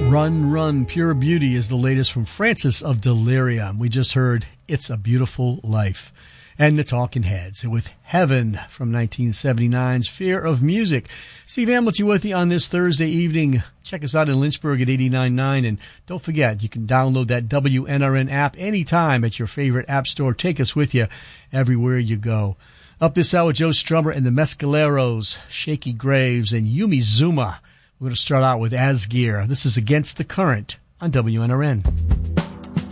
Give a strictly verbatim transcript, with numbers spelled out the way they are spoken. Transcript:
Run, Run, Pure Beauty is the latest from Francis of Delirium. We just heard It's a Beautiful Life. And the Talking Heads with Heaven from nineteen seventy-nine's Fear of Music. Steve Hamilton with you on this Thursday evening. Check us out in Lynchburg at eighty-nine point nine. And don't forget, you can download that W N R N app anytime at your favorite app store. Take us with you everywhere you go. Up this hour, Joe Strummer and the Mescaleros, Shaky Graves, and Yumi Zuma. We're going to start out with Asgear. This is Against the Current on W N R N.